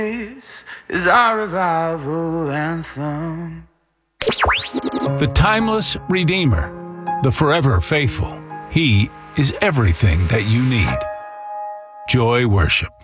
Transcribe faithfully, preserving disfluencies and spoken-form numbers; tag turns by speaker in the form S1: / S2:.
S1: This is our revival anthem.
S2: The timeless Redeemer, the forever faithful. He is everything that you need. Joy Worship.